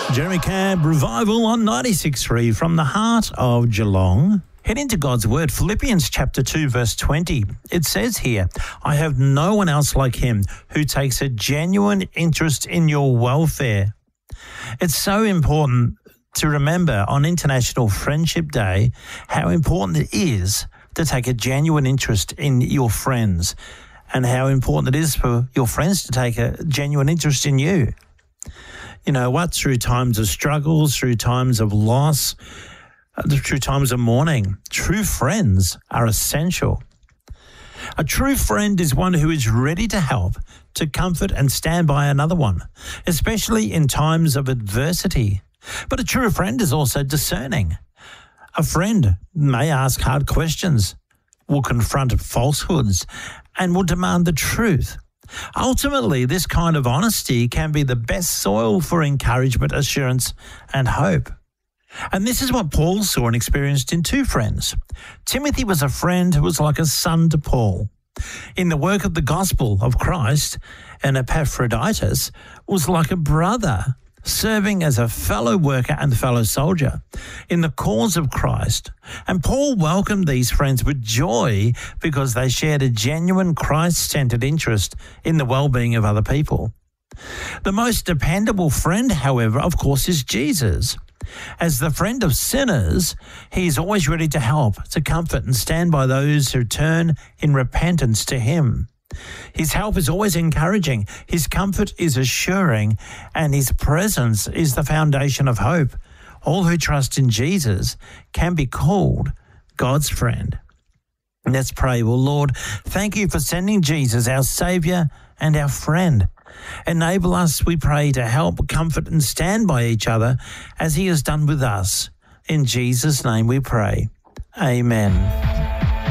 Jeremy Camp Revival on 96.3 from the heart of Geelong. Head into God's Word, Philippians chapter 2, verse 20. It says here, I have no one else like him who takes a genuine interest in your welfare. It's so important to remember on International Friendship Day how important it is to take a genuine interest in your friends and how important it is for your friends to take a genuine interest in you. You know what? Through times of struggles, through times of loss, through times of mourning, true friends are essential. A true friend is one who is ready to help, to comfort and stand by another one, especially in times of adversity. But a true friend is also discerning. A friend may ask hard questions, will confront falsehoods, and will demand the truth. Ultimately, this kind of honesty can be the best soil for encouragement, assurance, and hope. And this is what Paul saw and experienced in two friends. Timothy was a friend who was like a son to Paul. In the work of the gospel of Christ, and Epaphroditus was like a brother, serving as a fellow worker and fellow soldier in the cause of Christ. And Paul welcomed these friends with joy because they shared a genuine Christ-centered interest in the well-being of other people. The most dependable friend, however, of course, is Jesus. As the friend of sinners, he is always ready to help, to comfort and stand by those who turn in repentance to him. His help is always encouraging, his comfort is assuring, and his presence is the foundation of hope. All who trust in Jesus can be called God's friend. Let's pray. Well, Lord, thank you for sending Jesus, our Saviour and our friend. Enable us, we pray, to help, comfort and stand by each other as he has done with us. In Jesus' name we pray. Amen.